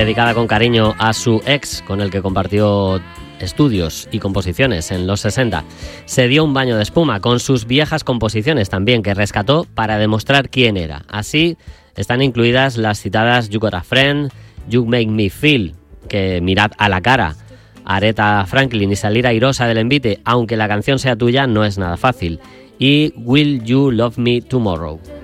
dedicada con cariño a su ex, con el que compartió estudios y composiciones en los 60. Se dio un baño de espuma con sus viejas composiciones también, que rescató para demostrar quién era. Así están incluidas las citadas You Got a Friend, You Make Me Feel, que mirad a la cara, Aretha Franklin y salir airosa del envite, aunque la canción sea tuya no es nada fácil, y Will You Love Me Tomorrow.